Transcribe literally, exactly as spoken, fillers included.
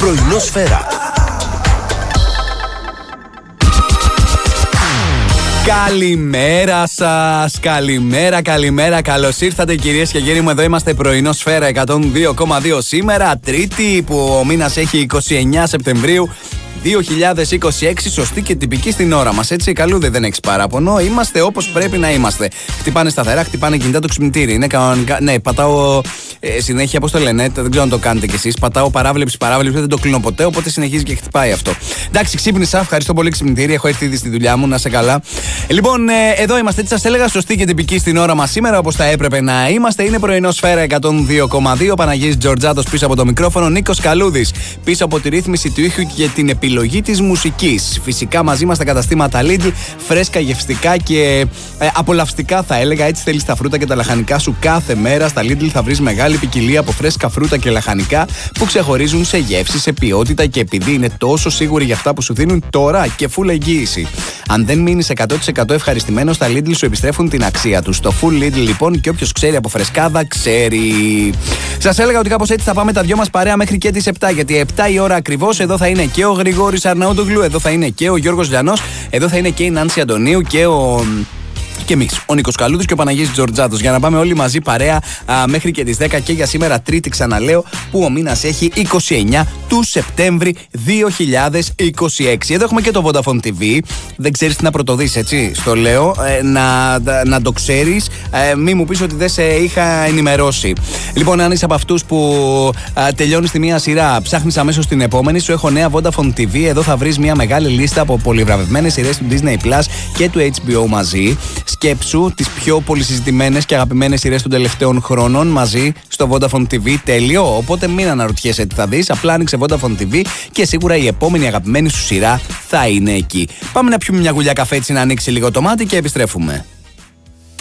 Πρωινόσφαιρα. Καλημέρα σας, καλημέρα, καλημέρα. Καλώς ήρθατε κυρίες και κύριοι μου. Εδώ είμαστε πρωινόσφαιρα εκατόν δύο κόμμα δύο σήμερα, Τρίτη που ο μήνας έχει είκοσι εννέα Σεπτεμβρίου δύο χιλιάδες είκοσι έξι, σωστή και τυπική στην ώρα μας. Έτσι, καλούδι, δεν έχεις παράπονο. Είμαστε όπως πρέπει να είμαστε. Χτυπάνε σταθερά, χτυπάνε κινητά το ξυπνητήρι. Είναι κανονικά. Ναι, πατάω ε, συνέχεια, πώς το λένε, δεν ξέρω αν το κάνετε κι εσείς. Πατάω παράβλεψη, παράβλεψη, δεν το κλείνω ποτέ, οπότε συνεχίζει και χτυπάει αυτό. Εντάξει, ξύπνησα, ευχαριστώ πολύ ξυπνητήρι. Έχω έρθει ήδη στη δουλειά μου, να σε καλά. Λοιπόν, ε, εδώ είμαστε, έτσι σας έλεγα, σωστή και τυπική στην ώρα μας σήμερα, όπως θα έπρεπε να είμαστε. Είναι πρωινόσφαιρα εκατόν δύο κόμμα δύο. Παναγής Τζορτζάτος πίσω από το μικρόφωνο, Νίκος Καλούδης πίσω από τη ρύθμιση του ήχου και την επιλογή της μουσικής. Φυσικά μαζί μας τα καταστήματα Lidl, φρέσκα, γευστικά και ε, απολαυστικά θα έλεγα. Έτσι θέλεις τα φρούτα και τα λαχανικά σου κάθε μέρα. Στα Lidl θα βρεις μεγάλη ποικιλία από φρέσκα φρούτα και λαχανικά που ξεχωρίζουν σε γεύση, σε ποιότητα και επειδή είναι τόσο σίγουροι για αυτά που σου δίνουν τώρα και full εγγύηση. Αν δεν μείνεις εκατό τοις εκατό ευχαριστημένος, τα Lidl σου επιστρέφουν την αξία τους. Το full Lidl λοιπόν, και όποιος ξέρει από φρεσκάδα ξέρει. Σας έλεγα ότι κάπως έτσι θα πάμε τα δυο μας παρέα μέχρι και τις επτά, γιατί επτά η ώρα ακριβώς εδώ θα είναι και ο Γρηγόρης Αρναούτογλου, εδώ θα είναι και ο Γιώργος Λιανός, εδώ θα είναι και η Νάνση Αντωνίου και ο... και εμείς, ο Νίκος Καλούδης και ο Παναγής Τζορτζάτος, για να πάμε όλοι μαζί παρέα α, μέχρι και τις δέκα και για σήμερα Τρίτη, ξαναλέω, που ο μήνας έχει είκοσι εννέα του Σεπτέμβρη δύο χιλιάδες είκοσι έξι. Εδώ έχουμε και το Vodafone τι βι. Δεν ξέρεις τι να πρωτοδείς, έτσι, στο λέω, ε, να, να το ξέρεις, ε, μη μου πεις ότι δεν σε είχα ενημερώσει. Λοιπόν, αν είσαι από αυτούς που α, τελειώνεις τη μία σειρά, ψάχνεις αμέσως την επόμενη, σου έχω νέα Vodafone τι βι. Εδώ θα βρεις μια μεγάλη λίστα από πολυβραβευμένες σειρές του Disney Plus και του έιτς μπι ο μαζί. Σκέψου τις πιο πολυσυζητημένες και αγαπημένες σειρές των τελευταίων χρόνων μαζί στο Vodafone τι βι. Τέλειο. Οπότε μην αναρωτιέσαι τι θα δεις. Απλά άνοιξε Vodafone τι βι και σίγουρα η επόμενη αγαπημένη σου σειρά θα είναι εκεί. Πάμε να πιούμε μια γουλιά καφέ, έτσι να ανοίξει λίγο το μάτι και επιστρέφουμε.